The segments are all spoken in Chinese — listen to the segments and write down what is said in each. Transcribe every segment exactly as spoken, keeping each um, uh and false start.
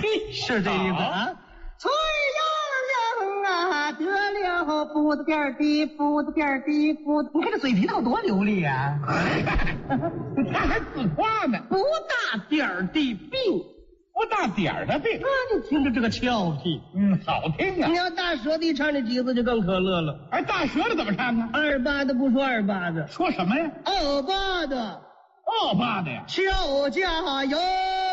嘿，是这意思啊。 崔鸯鸯啊，得了不得点的，不得点的，不得， 你看这嘴皮子多流利啊！ 他还自夸呢， 不大点儿的病， 不大点儿的病啊！你听着这个俏皮， 嗯，好听啊。 你要大舌的唱这几个就更可乐了。 哎，大舌的怎么唱啊？ 二八的不说二八的， 说什么呀？ 二八的， 二八的呀。 俏加油，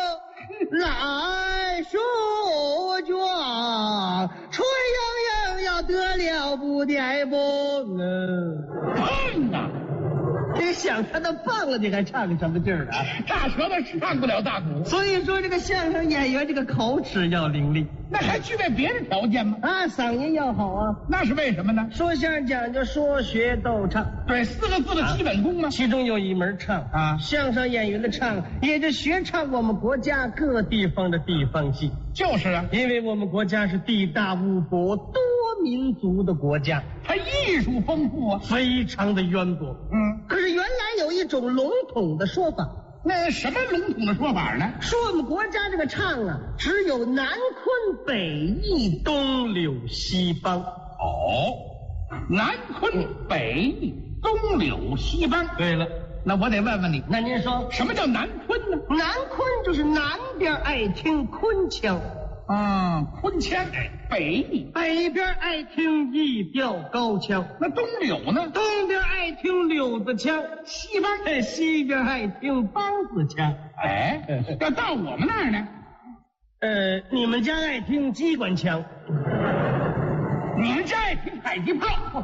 来说句，崔鸯鸯要得了不得不嗯。 棒啊！ 你想他都棒了，你还唱个什么劲儿啊？ 大舌头唱不了大鼓， 所以说这个相声演员这个口齿要伶俐， 那还具备别的条件吗？ 啊，嗓音要好啊。 那是为什么呢？ 说相声讲究说学逗唱， 对，四个字的基本功吗？ 其中有一门唱啊， 相声演员的唱也就学唱我们国家各地方的地方戏。 就是啊， 因为我们国家是地大物博、多民族的国家， 它艺术丰富啊， 非常的渊博。 嗯， 可是原来有一种笼统的说法， 那什么笼统的说法呢？ 说我们国家这个唱啊，只有南昆北弋东柳西梆。 哦，南昆北弋东柳西梆。 对了， 那我得问问你， 那您说什么叫南昆呢？ 南昆就是南边爱听昆腔啊，昆腔。北弋北边爱听一调高腔， 那东柳呢？ 东边爱听柳子腔，西边在西边爱听梆子腔。 哎，要到我们那儿呢？ 呃，你们家爱听机关枪， 你们家爱听迫击炮。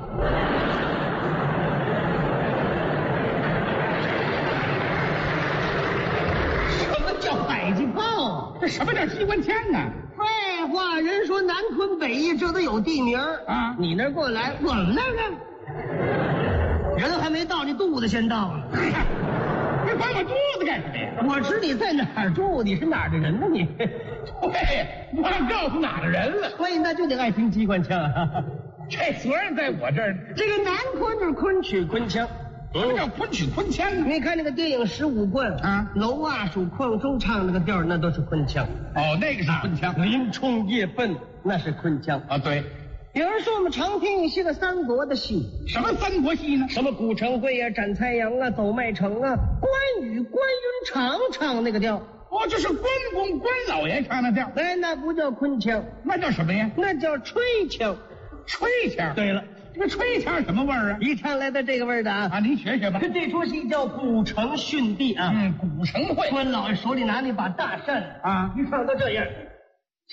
什么叫迫击炮？ 这什么叫机关枪啊？ 废话，人说南昆北弋这都有地名啊， 你那儿过来，我们那儿呢？人还没到，你肚子先到了。 你管我肚子干什么呀？ 我知你在哪儿住，你是哪儿的人呢？你， 对，我告诉哪儿的人了。 所以那就得爱听机关枪啊。 这责任在我这儿。 这个南昆就是昆曲昆腔。 什么叫昆曲昆腔呢？ 你看那个电影《十五贯》 啊， 楼瓦属矿中唱那个调，那都是昆腔。 哦，那个是昆腔。 林冲夜奔那是昆腔啊，对。 有人说我们常听一些个三国的戏， 什么三国戏呢？ 什么古城会啊、斩蔡阳啊、走麦城啊，关羽、关云长唱那个调。 哦，这是关公关老爷唱的调。 哎，那不叫昆腔， 那叫什么呀？ 那叫吹腔。 吹腔。 对了。 这个吹腔什么味儿啊？ 一唱来的这个味儿的啊！ 啊，您学学吧。 这出戏叫《古城训地》啊。 嗯，古城会。 关老爷手里拿那把大扇啊， 一唱到这样，